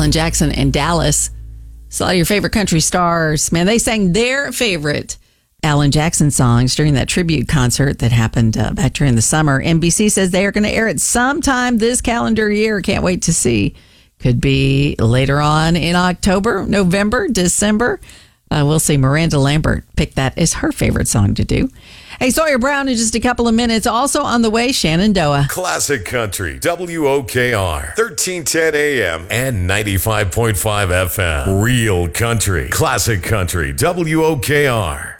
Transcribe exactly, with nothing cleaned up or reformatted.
Alan Jackson and Dallas. So all your favorite country stars, man, they sang their favorite Alan Jackson songs during that tribute concert that happened uh, back during the summer. N B C says they are going to air it sometime this calendar year. Can't wait to see. Could be later on in October, November, December. Uh, we'll see. Miranda Lambert picked that as her favorite song to do. Hey, Sawyer Brown in just a couple of minutes. Also on the way, Shenandoah. Classic Country, W O K R, thirteen ten A M and ninety-five point five F M. Real Country, Classic Country, W O K R.